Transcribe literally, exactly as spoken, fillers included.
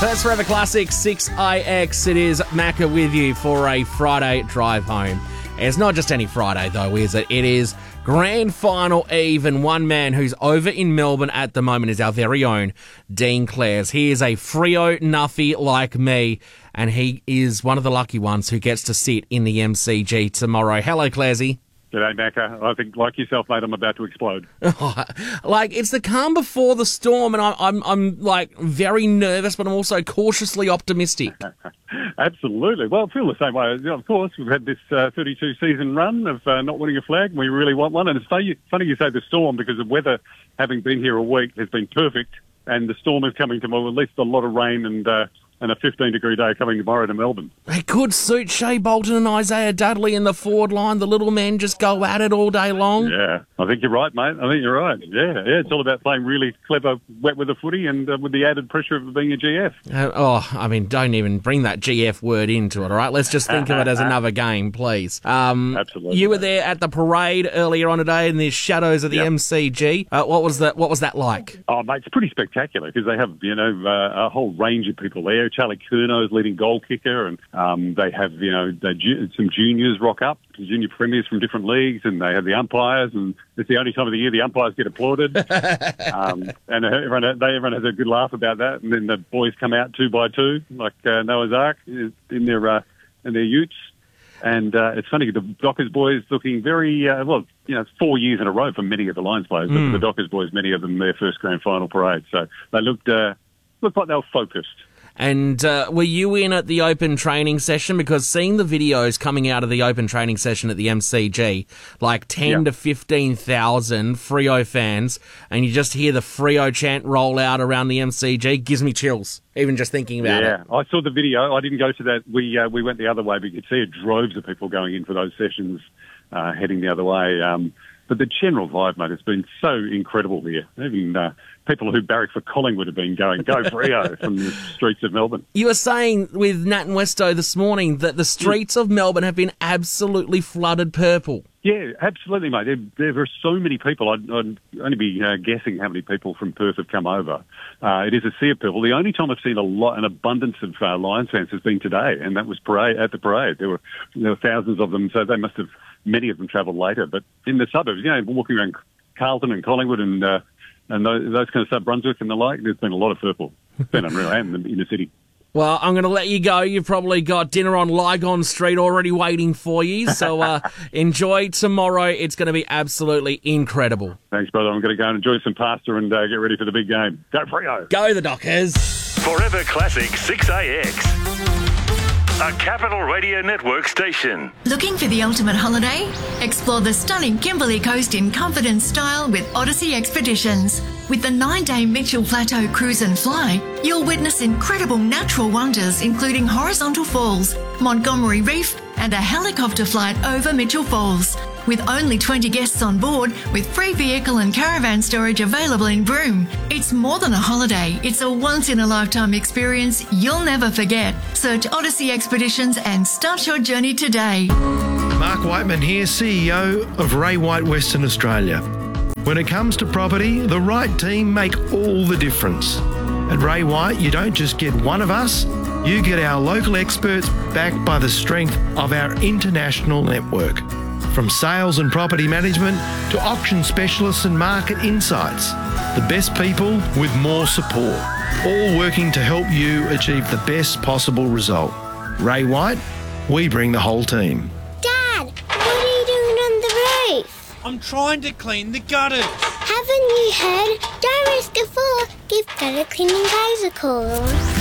That's Forever Classic six I X. It is Macca with you for a Friday drive home. It's not just any Friday, though, is it? It is Grand Final Eve, and one man who's over in Melbourne at the moment is our very own Dean Clares. He is a Freo nuffy like me, and he is one of the lucky ones who gets to sit in the M C G tomorrow. Hello, Claresy. G'day, Macca. I think, like yourself, mate, I'm about to explode. Like, it's the calm before the storm, and I'm, I'm, I'm like very nervous, but I'm also cautiously optimistic. Absolutely. Well, I feel the same way. Of course, we've had this uh, thirty-two season run of uh, not winning a flag, and we really want one. And it's funny, funny you say the storm, because the weather, having been here a week, has been perfect, and the storm is coming tomorrow. At least a lot of rain and uh, and a fifteen degree day coming tomorrow to Melbourne. It could suit Shea Bolton and Isaiah Dudley in the forward line. The little men just go at it all day long. Yeah, I think you're right, mate. I think you're right. Yeah, yeah. It's all about playing really clever, wet weather footy, and uh, with the added pressure of being a G F. Uh, oh, I mean, don't even bring that G F word into it, all right? Let's just think of it as another game, please. Um, Absolutely. You were there at the parade earlier on today in the shadows of the Yep. M C G. Uh, what was that? What was that like? Oh, mate, it's pretty spectacular, because they have, you know, uh, a whole range of people there. Charlie Curno's leading goal kicker, and um, they have, you know, they ju- some juniors rock up, junior premiers from different leagues, and they have the umpires, and it's the only time of the year the umpires get applauded. um, and everyone, they, everyone has a good laugh about that. And then the boys come out two by two, like uh, Noah's Ark, in their uh, in their utes. And uh, it's funny, the Dockers boys looking very, uh, well, you know, it's four years in a row for many of the Lions players, but Mm. for the Dockers boys, many of them, their first grand final parade. So they looked, uh, looked like they were focused. And uh, were you in at the open training session? Because seeing the videos coming out of the open training session at the M C G, like ten Yeah. to fifteen thousand Freo fans, and you just hear the Freo chant roll out around the M C G, gives me chills, even just thinking about yeah, it. I saw the video. I didn't go to that. We uh, we went the other way. We could see droves of people going in for those sessions, uh, heading the other way. Um, but the general vibe, mate, has been so incredible here. Even uh, people who barrack for Collingwood have been going, go Freo, from the streets of Melbourne. You were saying with Nat and Westo this morning that the streets of Melbourne have been absolutely flooded purple. Yeah, absolutely, mate. There, there are so many people. I'd, I'd only be uh, guessing how many people from Perth have come over. Uh, it is a sea of people. The only time I've seen a lot, an abundance of uh, Lions fans has been today, and that was parade at the parade. There were there were thousands of them, so they must have, many of them travelled later. But in the suburbs, you know, walking around Carlton and Collingwood and uh, and those, those kind of stuff, Brunswick and the like, there's been a lot of purple. It's been unreal, and in the city. Well, I'm going to let you go. You've probably got dinner on Lygon Street already waiting for you. So uh, enjoy tomorrow. It's going to be absolutely incredible. Thanks, brother. I'm going to go and enjoy some pasta and uh, get ready for the big game. Go Freo! Go the Dockers! Forever Classic six A X. A Capital Radio Network station. Looking for the ultimate holiday? Explore the stunning Kimberley Coast in comfort and style with Odyssey Expeditions. With the nine-day Mitchell Plateau Cruise and Fly, you'll witness incredible natural wonders including horizontal falls, Montgomery Reef, and a helicopter flight over Mitchell Falls. With only twenty guests on board, with free vehicle and caravan storage available in Broome. It's more than a holiday, it's a once-in-a-lifetime experience you'll never forget. Search Odyssey Expeditions and start your journey today. Mark Whiteman here, C E O of Ray White Western Australia. When it comes to property, the right team make all the difference. At Ray White, you don't just get one of us, you get our local experts backed by the strength of our international network. From sales and property management to auction specialists and market insights, the best people with more support, all working to help you achieve the best possible result. Ray White, we bring the whole team. Dad, what are you doing on the roof? I'm trying to clean the gutters. Haven't you heard? Don't risk a fall. Give gutter cleaning guys a call.